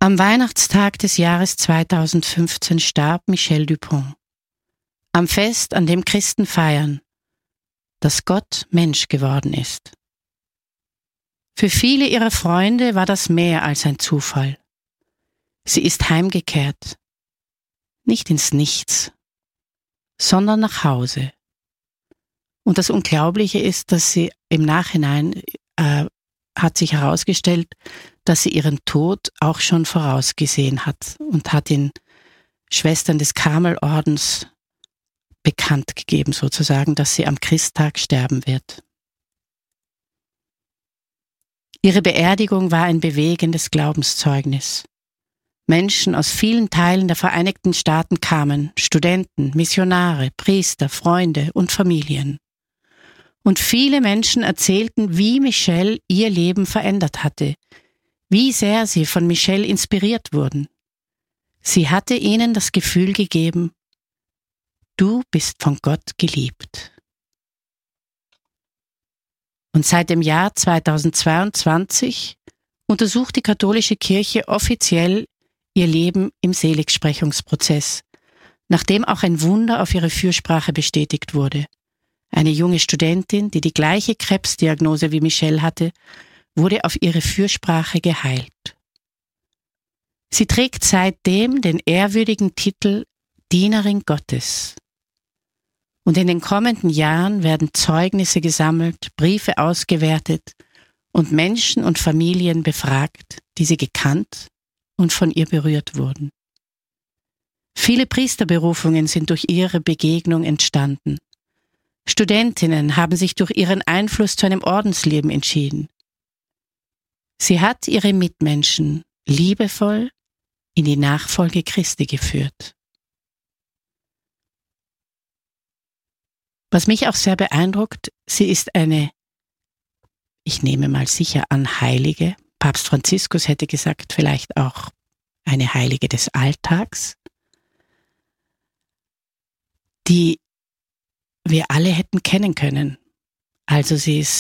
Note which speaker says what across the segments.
Speaker 1: Am Weihnachtstag des Jahres 2015 starb Michel Dupont. Am Fest, an dem Christen feiern, dass Gott Mensch geworden ist. Für viele ihrer Freunde war das mehr als ein Zufall. Sie ist heimgekehrt, nicht ins Nichts, sondern nach Hause. Und das Unglaubliche ist, dass sie im Nachhinein hat sich herausgestellt, dass sie ihren Tod auch schon vorausgesehen hat und hat den Schwestern des Karmelordens bekannt gegeben, sozusagen, dass sie am Christtag sterben wird. Ihre Beerdigung war ein bewegendes Glaubenszeugnis. Menschen aus vielen Teilen der Vereinigten Staaten kamen, Studenten, Missionare, Priester, Freunde und Familien. Und viele Menschen erzählten, wie Michel ihr Leben verändert hatte, wie sehr sie von Michel inspiriert wurden. Sie hatte ihnen das Gefühl gegeben, du bist von Gott geliebt. Und seit dem Jahr 2022 untersucht die katholische Kirche offiziell ihr Leben im Seligsprechungsprozess, nachdem auch ein Wunder auf ihre Fürsprache bestätigt wurde. Eine junge Studentin, die die gleiche Krebsdiagnose wie Michel hatte, wurde auf ihre Fürsprache geheilt. Sie trägt seitdem den ehrwürdigen Titel Dienerin Gottes. Und in den kommenden Jahren werden Zeugnisse gesammelt, Briefe ausgewertet und Menschen und Familien befragt, die sie gekannt und von ihr berührt wurden. Viele Priesterberufungen sind durch ihre Begegnung entstanden. Studentinnen haben sich durch ihren Einfluss zu einem Ordensleben entschieden. Sie hat ihre Mitmenschen liebevoll in die Nachfolge Christi geführt. Was mich auch sehr beeindruckt, sie ist eine, ich nehme mal sicher an, Heilige. Papst Franziskus hätte gesagt, vielleicht auch eine Heilige des Alltags, die wir alle hätten kennen können. Also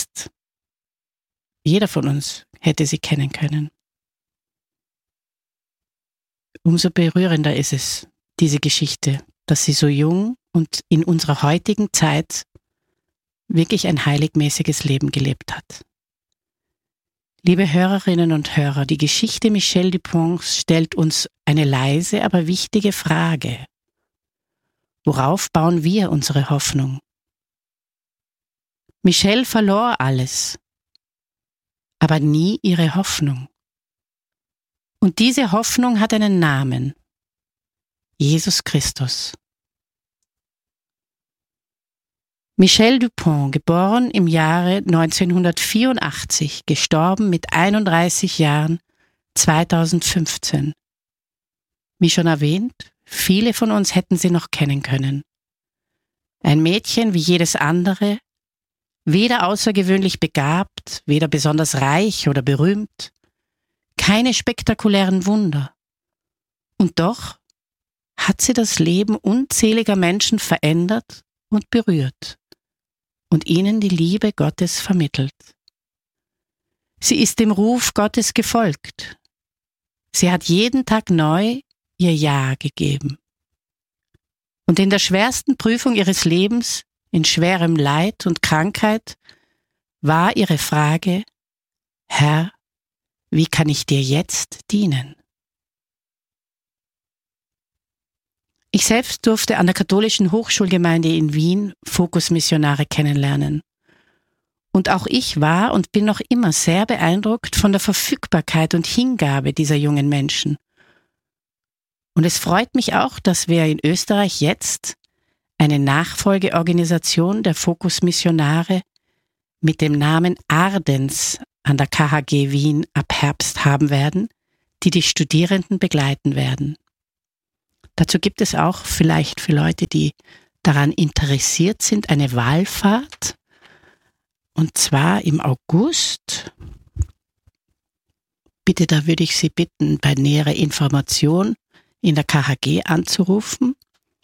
Speaker 1: jeder von uns hätte sie kennen können. Umso berührender ist es, diese Geschichte, dass sie so jung und in unserer heutigen Zeit wirklich ein heiligmäßiges Leben gelebt hat. Liebe Hörerinnen und Hörer, die Geschichte Michel Duponts stellt uns eine leise, aber wichtige Frage. Worauf bauen wir unsere Hoffnung? Michel verlor alles, aber nie ihre Hoffnung. Und diese Hoffnung hat einen Namen: Jesus Christus. Michel Dupont, geboren im Jahre 1984, gestorben mit 31 Jahren 2015. Wie schon erwähnt, viele von uns hätten sie noch kennen können. Ein Mädchen wie jedes andere, weder außergewöhnlich begabt, weder besonders reich oder berühmt, keine spektakulären Wunder. Und doch hat sie das Leben unzähliger Menschen verändert und berührt und ihnen die Liebe Gottes vermittelt. Sie ist dem Ruf Gottes gefolgt. Sie hat jeden Tag neu ihr Ja gegeben. Und in der schwersten Prüfung ihres Lebens, in schwerem Leid und Krankheit, war ihre Frage: Herr, wie kann ich dir jetzt dienen? Ich selbst durfte an der katholischen Hochschulgemeinde in Wien Fokusmissionare kennenlernen. Und auch ich war und bin noch immer sehr beeindruckt von der Verfügbarkeit und Hingabe dieser jungen Menschen. Und es freut mich auch, dass wir in Österreich jetzt eine Nachfolgeorganisation der Fokusmissionare mit dem Namen Ardens an der KHG Wien ab Herbst haben werden, die die Studierenden begleiten werden. Dazu gibt es auch vielleicht für Leute, die daran interessiert sind, eine Wallfahrt. Und zwar im August. Bitte, da würde ich Sie bitten, bei näherer Information in der KHG anzurufen.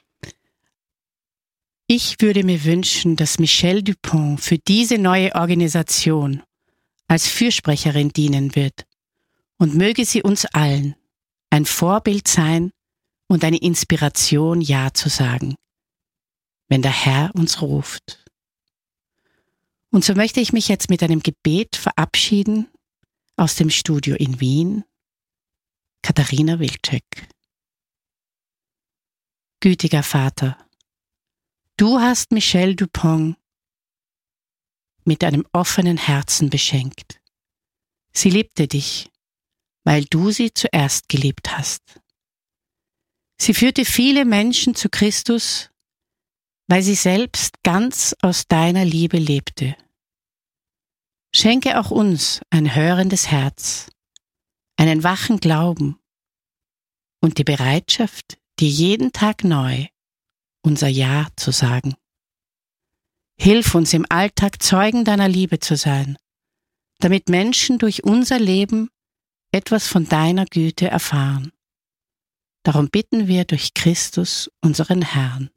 Speaker 1: Ich würde mir wünschen, dass Michel Dupont für diese neue Organisation als Fürsprecherin dienen wird und möge sie uns allen, ein Vorbild sein und eine Inspiration, Ja zu sagen, wenn der Herr uns ruft. Und so möchte ich mich jetzt mit einem Gebet verabschieden aus dem Studio in Wien. Katharina Wilczek. Gütiger Vater, du hast Michelle Dupont mit einem offenen Herzen beschenkt. Sie liebte dich, weil du sie zuerst geliebt hast. Sie führte viele Menschen zu Christus, weil sie selbst ganz aus deiner Liebe lebte. Schenke auch uns ein hörendes Herz, einen wachen Glauben und die Bereitschaft, dir jeden Tag neu unser Ja zu sagen. Hilf uns im Alltag Zeugen deiner Liebe zu sein, damit Menschen durch unser Leben etwas von deiner Güte erfahren. Darum bitten wir durch Christus, unseren Herrn.